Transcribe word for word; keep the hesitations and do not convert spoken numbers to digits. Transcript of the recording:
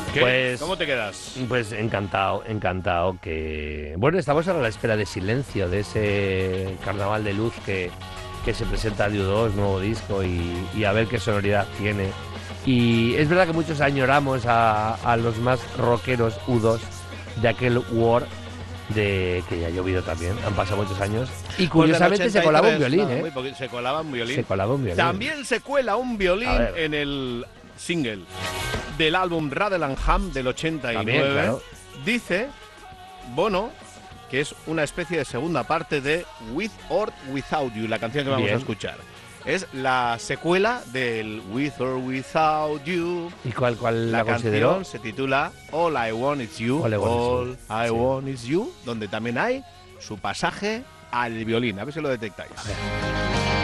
¿Qué? Pues, ¿Cómo te quedas? Pues encantado, encantado que... Bueno, estamos ahora a la espera de Silencio, de ese carnaval de luz que, que se presenta a U dos, nuevo disco, y, y a ver qué sonoridad tiene. Y es verdad que muchos añoramos a, a los más rockeros U dos de aquel War, de que ya ha llovido también, han pasado muchos años. Y curiosamente Pues se colaba un violín, nada, ¿eh? muy poqui- se colaba un violín. Se colaba un violín. También se cuela un violín A ver. en el single del álbum Rattle and Hum del ochenta y nueve. También, claro. Dice Bono que es una especie de segunda parte de With or Without You, la canción que vamos Bien. a escuchar. Es la secuela del With or Without You. ¿Y cuál, cuál La, la canción consideró? se titula All I Want Is You. All I Want Is You. All I Sí. Want Is You, donde también hay su pasaje al violín. A ver si lo detectáis. A ver.